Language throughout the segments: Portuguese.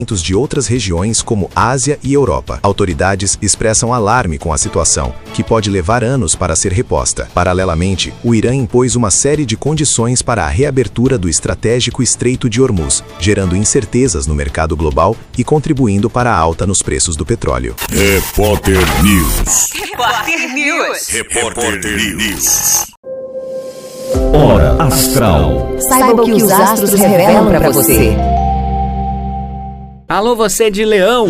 de outras regiões como Ásia e Europa. Autoridades expressam alarme com a situação, que pode levar anos para ser reposta. Paralelamente, o Irã impôs uma série de condições para a reabertura do estratégico Estreito de Hormuz, gerando incertezas no mercado global e contribuindo para a alta nos preços do petróleo. Repórter News. Repórter News. Repórter News. Hora Astral. Saiba o que os astros revelam para você. Alô, você de Leão!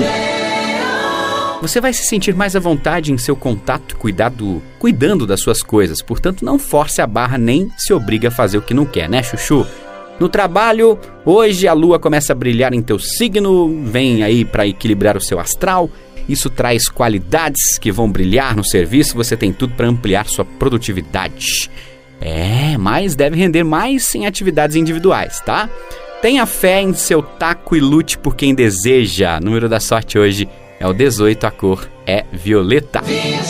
Você vai se sentir mais à vontade em seu contato cuidando das suas coisas. Portanto, não force a barra nem se obrigue a fazer o que não quer, né, Chuchu? No trabalho, hoje a lua começa a brilhar em teu signo, vem aí para equilibrar o seu astral. Isso traz qualidades que vão brilhar no serviço, você tem tudo para ampliar sua produtividade. Mas deve render mais em atividades individuais, tá? Tenha fé em seu taco e lute por quem deseja. O número da sorte hoje é o 18, a cor é violeta.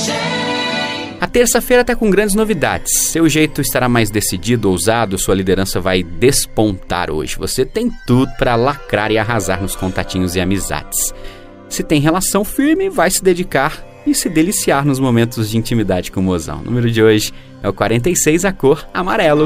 A terça-feira está com grandes novidades. Seu jeito estará mais decidido, ousado, sua liderança vai despontar hoje. Você tem tudo para lacrar e arrasar nos contatinhos e amizades. Se tem relação firme, vai se dedicar e se deliciar nos momentos de intimidade com o mozão. O número de hoje é o 46, a cor amarelo.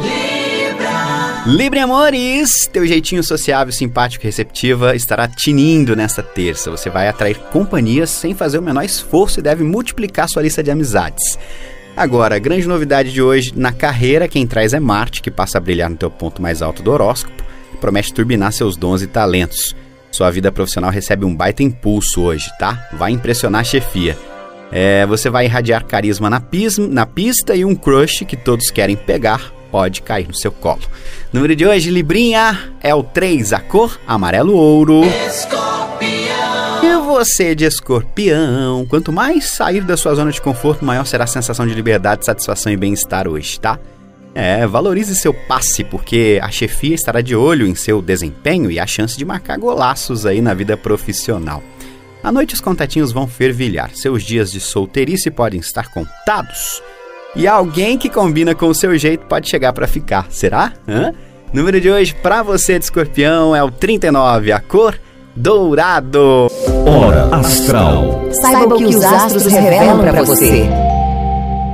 Libra amores, teu jeitinho sociável, simpático e receptiva estará tinindo nesta terça. Você vai atrair companhias sem fazer o menor esforço e deve multiplicar sua lista de amizades. Agora, a grande novidade de hoje, na carreira, quem traz é Marte, que passa a brilhar no teu ponto mais alto do horóscopo e promete turbinar seus dons e talentos. Sua vida profissional recebe um baita impulso hoje, tá? Vai impressionar a chefia. Você vai irradiar carisma na pista e um crush que todos querem pegar pode cair no seu colo. Número de hoje, Librinha, é o 3, a cor amarelo ouro. Escorpião. E você de Escorpião, quanto mais sair da sua zona de conforto, maior será a sensação de liberdade, satisfação e bem-estar hoje, tá? Valorize seu passe, porque a chefia estará de olho em seu desempenho e a chance de marcar golaços aí na vida profissional. À noite os contatinhos vão fervilhar, seus dias de solteirice podem estar contados. E alguém que combina com o seu jeito pode chegar para ficar, será? Número de hoje para você de Escorpião é o 39, a cor dourado. Hora Astral. Saiba o que os astros revelam para você.